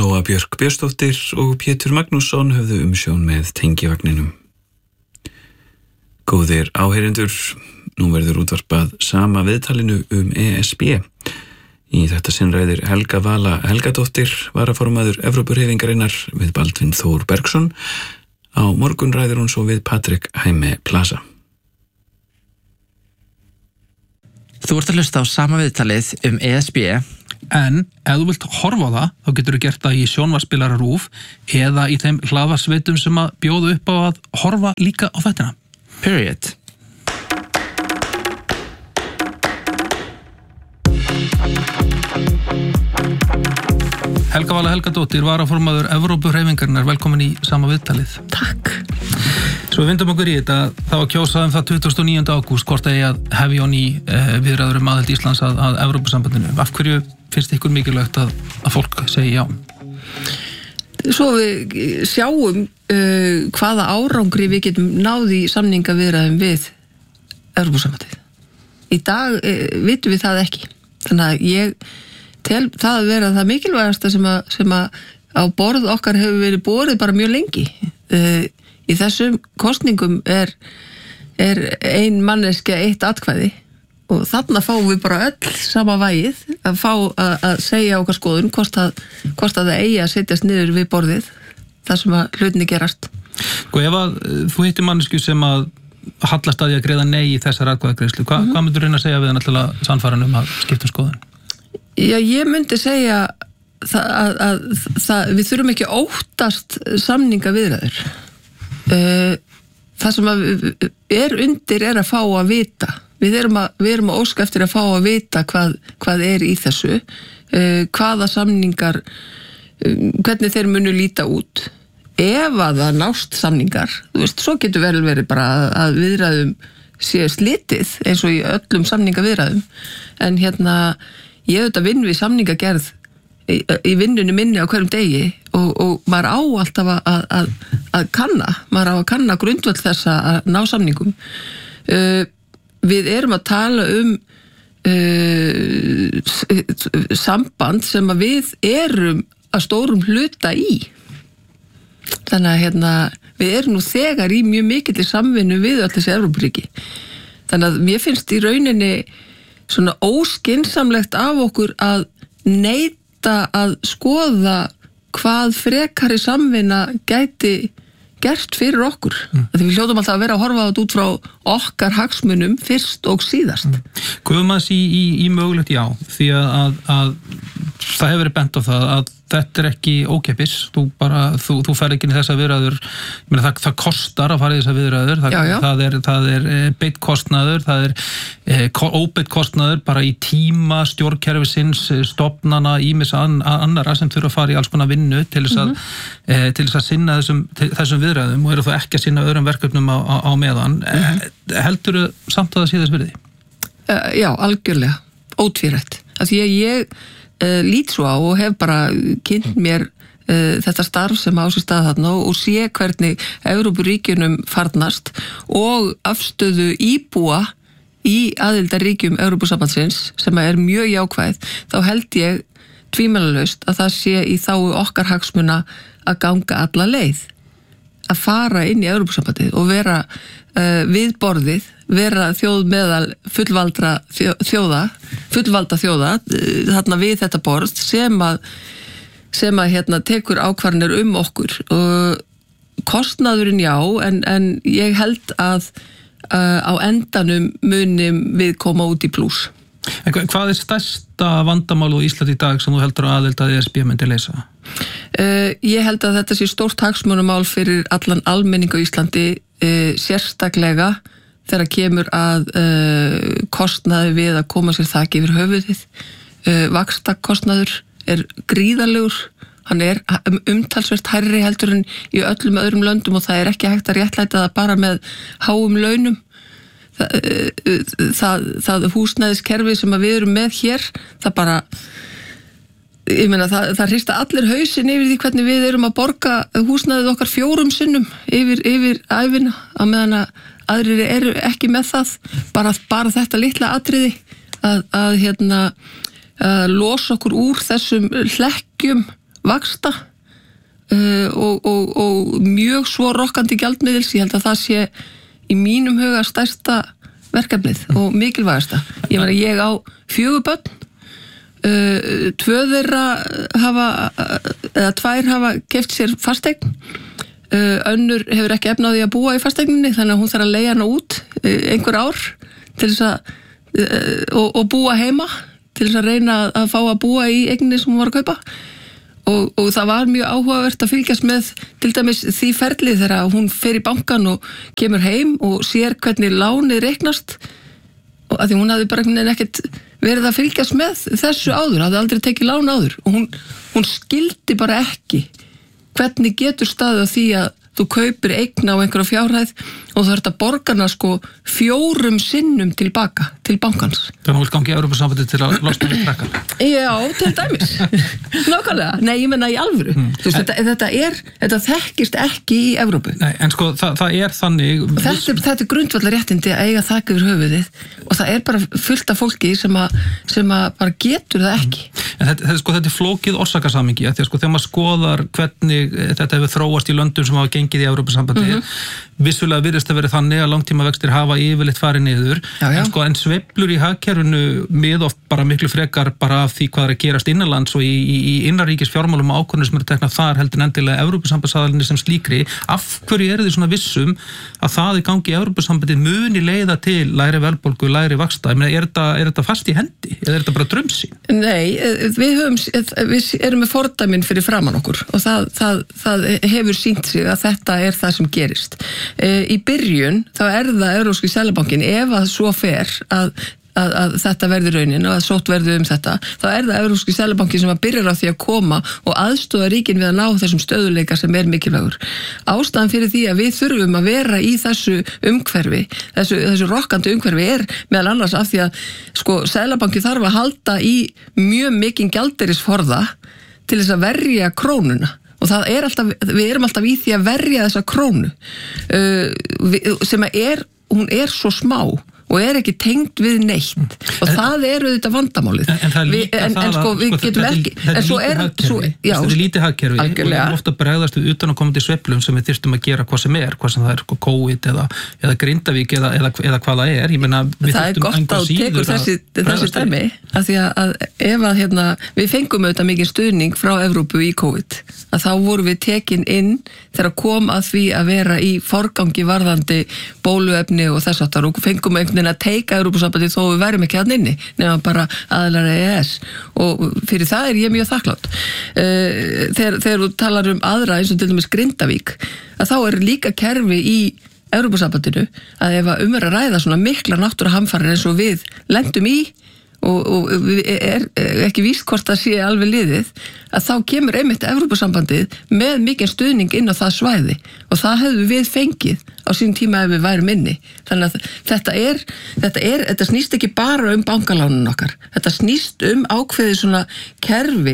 Lóa Björk Björnsdóttir og Pétur Magnússon höfðu umsjón með tengivagninum. Góðir áheyrendur, nú verður útvarpað sama viðtalinu ESB. Í þetta sinn ræðir Helga Vala Helgadóttir, varaformaður Evrópuhreyfingarinnar við Baldvin Þór Bergsson. Á morgun ræðir hún svo við Patrik Hæme Plaza. Þú ert að hlusta á sama viðtalið ESB. En ef þú vilt horfa á það, þá getur þú gert það í sjónvarpsspilara RÚV eða í þeim hlaðvarpsveitum sem að bjóðu upp á að horfa líka á þættina. Period. Helga Vala Helgadóttir, varaformaður Evrópuhreyfingarinnar, velkomin í sama viðtalið. Takk. Svo við vindum okkur í þetta, það var kjósað það 29. ágúst, hvort eigi að hefja á ný viðræður aðild Íslands að Evrópusambandinu. Af hverju finnst ykkur mikilvægt að fólk segi já? Svo við sjáum hvaða árangri við getum náð í samningaviðræðum við Evrópusambandið. Í dag vitum við það ekki. Þannig að ég tel það að vera það mikilvægasta sem að á borð okkar hefur verið borið bara mjög lengi. Í þessum kosningum er ein manneskja eitt atkvæði og þarna fáum við bara öll sama vægið að fá að segja okkar skoðun hvort að það eigi að setjast niður við borðið þar sem að hlutinni gerast. Ef að þú hittir mannesku sem að hallast að því að greiða nei í þessar atkvæðagreiðslu, hvað myndur reyna að segja við hann alltaf sannfæran að skipta skoðun? Já, ég myndi segja að við þurfum ekki að óttast samningaviðræður. Það sem að er undir er að fá að vita. Við erum að óska eftir að fá að vita hvað er í þessu, hvaða samningar, hvernig þeir munu líta út. Ef að það nást samningar, þú veist, svo getur vel verið bara að viðræðum sé slitið eins og í öllum samningaviðræðum. En ég auðvitað vinn við samningagerð í vinnunni minni á hverjum degi og maður á alltaf að kanna grundvöll þess að ná samningum. Við erum að tala samband sem að við erum að stórum hluta í. Þannig að við erum nú þegar í mjög mikilli samvinnu við öll þessi Evrópuríki. Þannig að mér finnst í rauninni svona óskynsamlegt af okkur að neita að skoða hvað frekari samvinna gæti gert fyrir okkur. Þegar við hljótum alltaf að vera að horfa á þetta út frá okkar hagsmunum fyrst og síðast. Guðum að í mögulegt já, því að það hefur verið bent á það að þetta er ekki ókeypis, þú fer ekki inn í þessa viðræður, það kostar að fara í þessa viðræður, það er beitt kostnaður, það er óbeitt kostnaður bara í tíma stjórnkerfisins, stofnana, ýmis annara sem þurfa að fara í alls konar vinnu til þess að sinna þessum viðræðum og eru þú ekki að sinna öðrum verkefnum á meðan. Heldurðu samt að það sé þess virði? Já, algjörlega, ótvírætt. Af því að ég lít svo á og hef bara kynnt mér þetta starf sem á sér stað þarna og sé hvernig Evrópuríkjunum farnast og afstöðu íbúa í aðildarríkjum Evrópusambandsins sem er mjög jákvæð, þá held ég tvímælalaust að það sé í þágu okkar hagsmuna að ganga alla leið, að fara inn í Evrópusambandið og vera við borðið, vera þjóð meðal fullvalda þjóða þarna við þetta borð sem að tekur ákvarðanir okkur og kostnaðurinn já, en ég held að á endanum munum við koma út í plús. En hvað er stærsta vandamál á Íslandi í dag sem þú heldur að aðild að ESB myndi leysa? Ég held að þetta sé stórt hagsmunamál fyrir allan almenning á Íslandi, sérstaklega þegar kemur að kostnaði við að koma sér þaki yfir höfuðið. Vaxtakostnaður er gríðarlegur, hann er umtalsvert hærri heldur en í öllum öðrum löndum og það er ekki hægt að réttlæta það bara með háum launum. Það húsnæðiskerfi sem við erum með hér, það bara, ég meina, það hrista allir hausinn yfir því hvernig við erum að borga húsnæðið okkar 4 sinnum yfir ævina, á meðan að aðrir eru ekki með það, bara þetta litla atriði að losa okkur úr þessum hlekkjum vaxta og mjög svo rokkandi gjaldmiðils. Ég held að það sé í mínum huga stærsta verkefnið og mikilvægasta. Ég á 4 börn, 2 þeirra tvær hafa keypt sér fasteign, önnur hefur ekki efni á því að búa í fasteigninni, þannig að hún þarf að leigja hana út einhver ár til þess að og búa heima til þess að reyna að fá að búa í eigninni sem hún var að kaupa. Og það var mjög áhugavert að fylgjast með til dæmis því ferlið þegar hún fer í bankan og kemur heim og sér hvernig lánið reiknast, og að því hún hafði bara ekkert verið að fylgjast með þessu áður, hafði aldrei tekið lán áður, og hún skildi bara ekki hvernig getur staðið á því að þú kaupir eign á einhverja fjárhæð og þú ert að borga hana 4 sinnum tilbaka til bankans. Þannig að hún vil gangi í Evrópusambandið til að losna við krakkar. Já, til dæmis. Nákvæmlega. Nei, ég menna í alvöru. Þú veist, þetta þekkist ekki í Evrópu. Nei, en sko, það er þannig... Þetta er grundvallarréttindi að eiga þak yfir höfuðið, og það er bara fullt af fólki sem að bara getur það ekki. En þetta er flókið orsakasamhengi, því að þegar maður skoðar hvernig þetta hefur þróast í löndum sem hafa gengið í Evrópusambandið, vissulega virðist að vera þannig að langtímavextir hafa yfirleitt farið niður, en sveiflur í hagkerfinu mið oft bara miklu frekar bara af því hvað er að gerast innanlands og í innanríkis fjármálum og ákvörðunum sem eru teknað þar heldur en endilega Evrópusambandsaðalinni sem slíkri. Af hverju eru þið svona vissum að það í gangi í Evrópusambandið muni leiða til lægri verðbólgu, lægri vaxta? Ég meina, er þetta fast í hendi eða er þetta bara draumsýn? Nei, við erum með fordæmin fyrir framan okkur og það hefur sýnt sig að þetta er það sem gerist. Í byrjun þá er það Evrópski Seðlabankinn, ef að svo fer að þetta verði raunin og að sótt verði þetta, þá er það Evrópski Seðlabankinn sem að byrjar á því að koma og aðstoða ríkin við að ná þessum stöðuleika sem er mikilvægur. Ástæðan fyrir því að við þurfum að vera í þessu umhverfi, þessu rokkandi umhverfi er meðal annars af því að Seðlabankinn þarf að halda í mjög mikinn gjaldeyrisforða til þess að verja krónuna. Og við erum alltaf í því að verja þessa krónu sem hún er svo smá og er ekki tengd við neitt og það eru þetta vandamálið. En það er líka þetta er lítið hagkerfi og við erum ofta bregðast við utan að koma til sveiflum sem við þyrstum að gera hvað sem það er COVID eða Grindavík eða hvað það er. Ég meina, það er gott að tekur þessi dæmi af því að ef að við fengum auðvitað mikið stuðning frá Evrópu í COVID, að þá vorum við tekin inn þegar kom að því að vera í forgangi varðandi bóluefni og þess aftar og fengum að teika Evrópusambandið þó við værum ekki að inni nema bara aðilar EES og fyrir það er ég mjög þakklátt. Þegar þú talar um aðra eins og til dæmis Grindavík, að þá er líka kerfi í Evrópusambandinu að ef að er að ræða svona miklar náttúruhamfarir eins og við lendum í og er ekki víst hvort það sé alveg liðið, að þá kemur einmitt Evrópusambandið með mikið stuðning inn á það svæði og það hefðu við fengið á sínum tíma ef við værum inni. Þannig að þetta snýst ekki bara um bankalánun okkar, þetta snýst um ákveðið svona kerfi,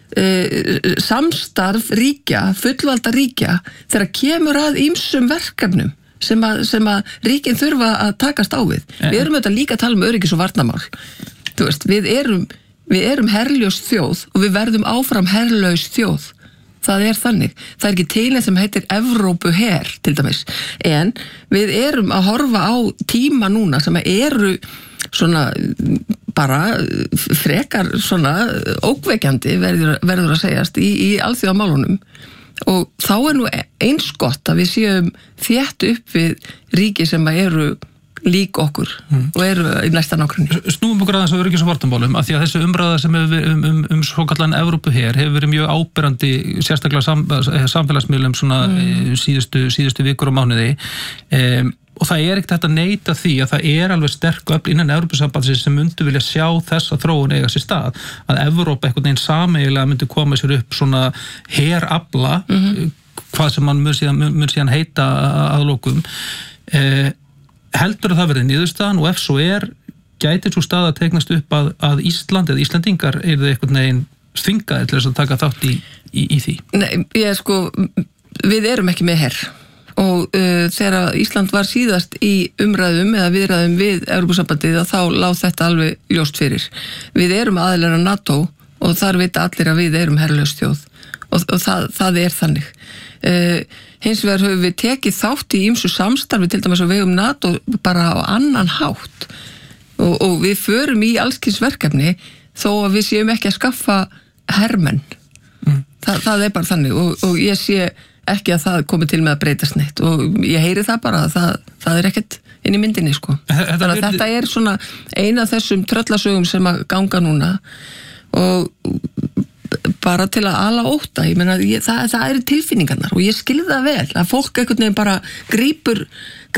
samstarf ríkja, fullvalda ríkja þegar kemur að ýmsum verkefnum sem að ríkin þurfa að takast á við. Við erum auðvitað líka að tala um öryggis- og varnarmál. Þú veist, við erum herlaus þjóð og við verðum áfram herlaus þjóð. Það er þannig. Það er ekki til sem heitir Evrópuher til dæmis. En við erum að horfa á tíma núna sem eru svona bara frekar svona ókveikjandi verður að segjast í alþjóðamálunum. Og þá er nú eins gott að við séum þétt upp við ríki sem eru lík okkur og eru í næsta nágrunni. Snúum okkur aðeins á öryggis- og varnarmálum af því að þessi umræða sem hefur svokallan Evrópuher hefur verið mjög áberandi sérstaklega samfélagsmiðlum svona síðustu vikur og mánuði og það er ekkert hægt að neita því að það er alveg sterk öfl innan Evrópusambandsins sem myndu vilja sjá þessa þróun eiga sér stað, að Evrópa einhvern veginn sameiginlega myndi koma sér upp svona herafla, hvað sem man mun síðan heita að lokum. Heldur að það verði niðurstaðan og ef svo gæti svo stað að teiknast upp að Ísland eða Íslandingar eru einhvern veginn þvingaðir til þess að taka þátt í því? Nei, við erum ekki með herr og þegar Ísland var síðast í umræðum eða viðræðum við Evrópusambandið þá láð þetta alveg ljóst fyrir. Við erum aðilar að NATO og þar vita allir að við erum herlaus þjóð og það þannig. Hins vegar höfum við tekið þátt í ýmsu samstarfi, til dæmis á vegum NATO bara á annan hátt og við förum í allskins verkefni þó að við séum ekki að skaffa hermenn. Það bara þannig og ég sé ekki að það komi til með að breytast neitt og ég heyri það bara að það ekkert inn í myndinni sko. Þetta svona eina af þessum tröllasögum sem að ganga núna og bara til að ala ótta, ég meina það eru tilfinningarnar og ég skilði það vel að fólk einhvern veginn bara grípur